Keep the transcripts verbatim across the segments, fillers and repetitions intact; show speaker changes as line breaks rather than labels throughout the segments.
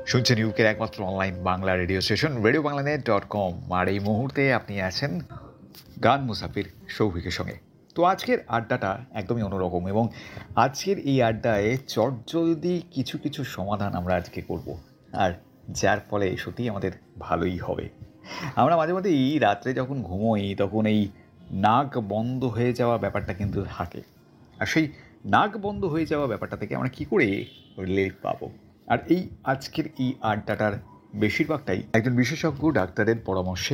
শুনছেন ইউকের একমাত্র online Bangla radio station radio Bangla net dot com. আর এই মুহূর্তে আপনি আছেন গান মুসাফির সৌভিকের সঙ্গে। তো আজকের আড্ডাটা একদমই অন্যরকম, এবং আজকের এই আড্ডায় চটজলদি কিছু কিছু সমাধান আমরা আজকে করব, আর যার ফলে সত্যিই আমাদের ভালোই হবে। আমরা মাঝে মাঝে এই রাত্রে যখন ঘুমোই তখন এই নাক বন্ধ হয়ে যাওয়া ব্যাপারটা কিন্তু থাকে, আর সেই নাক বন্ধ হয়ে যাওয়া ব্যাপারটা থেকে আমরা কী করে রিলিফ পাবো, আর এই আজকের এই আড্ডাটার বেশিরভাগটাই একজন বিশেষজ্ঞ ডাক্তারের পরামর্শে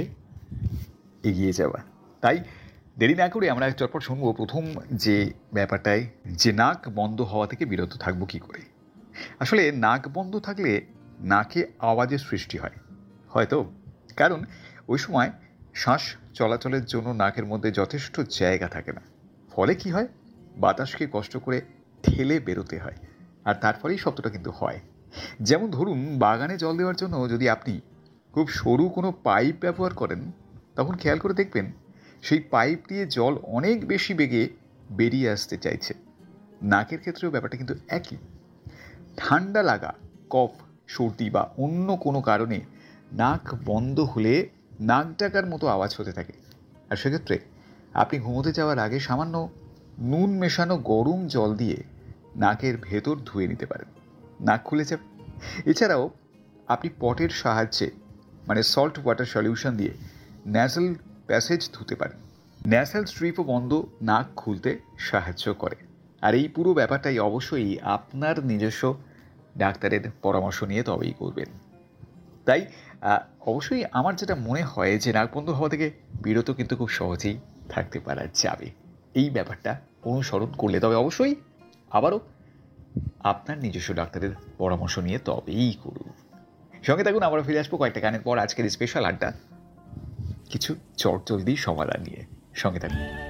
এগিয়ে যাওয়া। তাই দেরি না করে আমরা চটপট শুনবো প্রথম যে ব্যাপারটায়, যে নাক বন্ধ হওয়া থেকে বিরত থাকবো কী করে। আসলে নাক বন্ধ থাকলে নাকে আওয়াজের সৃষ্টি হয় হয়তো, কারণ ওই সময় শ্বাস চলাচলের জন্য নাকের মধ্যে যথেষ্ট জায়গা থাকে না। ফলে কি হয়, বাতাসকে কষ্ট করে ঠেলে বেরোতে হয়, আর তার ফলেই শব্দটা কিন্তু হয়। যেমন ধরুন, বাগানে জল দেওয়ার জন্য যদি আপনি খুব সরু কোনো পাইপ ব্যবহার করেন, তখন খেয়াল করে দেখবেন সেই পাইপ দিয়ে জল অনেক বেশি বেগে বেরিয়ে আসতে চাইছে। নাকের ক্ষেত্রেও ব্যাপারটা কিন্তু একই। ঠান্ডা লাগা, কফ, সর্দি বা অন্য কোনো কারণে নাক বন্ধ হলে নাক ডাকার মতো আওয়াজ হতে থাকে। আর সেক্ষেত্রে আপনি ঘুমোতে যাওয়ার আগে সামান্য নুন মেশানো গরম জল দিয়ে নাকের ভেতর ধুয়ে নিতে পারেন, নাক খুলে যাবে। এছাড়াও আপনি পটের সাহায্যে, মানে সল্ট ওয়াটার সলিউশন দিয়ে ন্যাসাল প্যাসেজ ধুতে পারেন। ন্যাসাল স্ট্রিপও বন্ধ নাক খুলতে সাহায্য করে। আর এই পুরো ব্যাপারটাই অবশ্যই আপনার নিজস্ব ডাক্তারের পরামর্শ নিয়ে তবেই করবেন। তাই অবশ্যই আমার যেটা মনে হয় যে নাক বন্ধ হওয়া থেকে বিরত কিন্তু খুব সহজেই থাকতে পারা যাবে এই ব্যাপারটা অনুসরণ করলে। তবে অবশ্যই আবারও আপনার নিজস্ব ডাক্তারের পরামর্শ নিয়ে তবেই করুন। সঙ্গে থাকুন, আমরা ফিরে আসবো কয়েকটা গানের পর আজকের স্পেশাল আড্ডা কিছু চটজলদি সমাধান নিয়ে। সঙ্গে থাকুন।